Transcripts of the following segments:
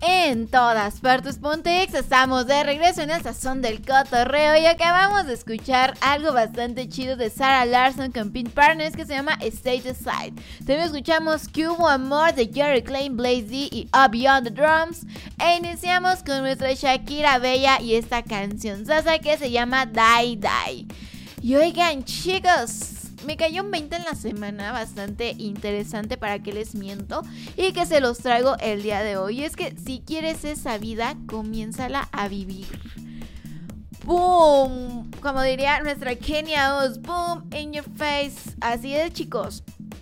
En todas partes Pontex, estamos de regreso en el sazón del cotorreo y acabamos de escuchar algo bastante chido de Sarah Larsson con Pink Partners que se llama State Aside. También escuchamos Cubo Amor de Jerry Klein, Blaze D y Up Beyond the Drums. E iniciamos con nuestra Shakira Bella y esta canción Sasa que se llama Die Die. Y oigan chicos, me cayó un 20 en la semana bastante interesante, para que les miento, y que se los traigo el día de hoy. Y es que si quieres esa vida, comiénzala a vivir. ¡Boom! Como diría nuestra Kenia Oz, ¡boom! In your face. Así es, chicos.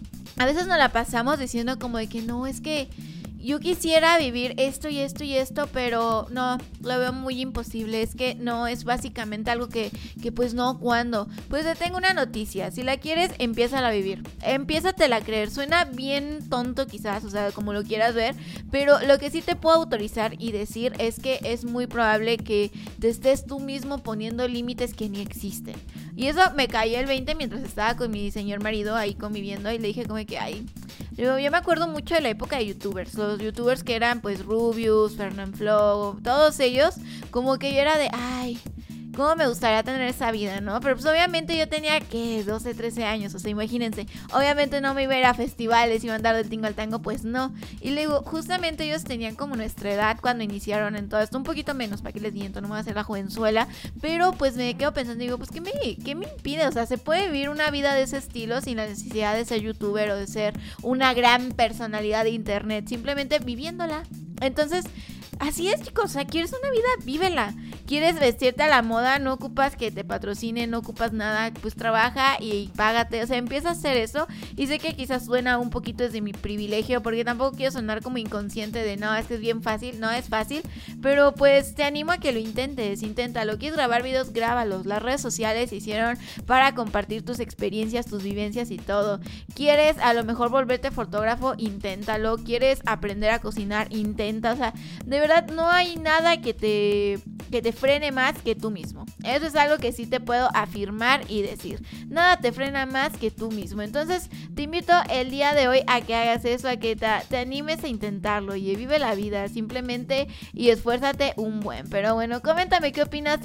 A veces nos la pasamos diciendo como de que no, es que yo quisiera vivir esto y esto y esto, pero no, lo veo muy imposible. Es que no, es básicamente algo que pues no, ¿cuándo? Pues te tengo una noticia, si la quieres, empiézala a vivir, empiézatela a creer. Suena bien tonto quizás, o sea, como lo quieras ver, pero lo que sí te puedo autorizar y decir es que es muy probable que te estés tú mismo poniendo límites que ni existen. Y eso me cayó el 20 mientras estaba con mi señor marido ahí conviviendo, y le dije como que, ay, yo me acuerdo mucho de la época de youtubers, los youtubers que eran pues Rubius, Fernanfloo, todos ellos, como que yo era de, ay, cómo me gustaría tener esa vida, ¿no? Pero pues obviamente yo tenía, ¿qué? 12, 13 años, o sea, imagínense. Obviamente no me iba a ir a festivales, iba a andar del tingo al tango, pues no. Y le digo, justamente ellos tenían como nuestra edad cuando iniciaron en todo esto, un poquito menos, para que les miento, no me voy a hacer la jovenzuela. Pero pues me quedo pensando, digo, pues ¿qué me impide? O sea, se puede vivir una vida de ese estilo sin la necesidad de ser youtuber o de ser una gran personalidad de internet, simplemente viviéndola. Entonces, así es, chicos, o sea, quieres una vida, vívela. Quieres vestirte a la moda, no ocupas que te patrocinen, no ocupas nada, pues trabaja y págate, o sea, empieza a hacer eso. Y sé que quizás suena un poquito desde mi privilegio, porque tampoco quiero sonar como inconsciente de no, es que es bien fácil, no es fácil, pero pues te animo a que lo intentes, inténtalo. ¿Quieres grabar videos? Grábalos. Las redes sociales se hicieron para compartir tus experiencias, tus vivencias y todo. ¿Quieres a lo mejor volverte fotógrafo? Inténtalo. ¿Quieres aprender a cocinar? Intenta, o sea, de verdad no hay nada que te frene más que tú mismo. Eso es algo que sí te puedo afirmar y decir. Nada te frena más que tú mismo. Entonces te invito el día de hoy a que hagas eso, a que te animes a intentarlo y vive la vida simplemente y esfuérzate un buen. Pero bueno, coméntame qué opinas,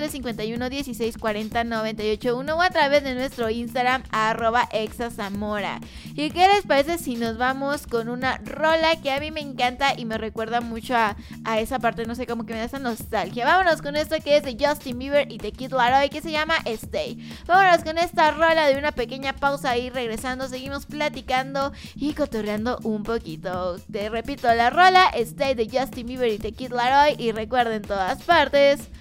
351-1640-981 o a través de nuestro Instagram @exazamora. ¿Y qué les parece si nos vamos con una rola que a mí me encanta y me recuerda mucho a esa parte, no sé, como que me da esa nostalgia? Vámonos con esto que es de Justin Bieber y The Kid Laroi, que se llama Stay. Vámonos con esta rola de una pequeña pausa y regresando seguimos platicando y cotorreando un poquito. Te repito, la rola Stay de Justin Bieber y The Kid Laroi, y recuerden, todas partes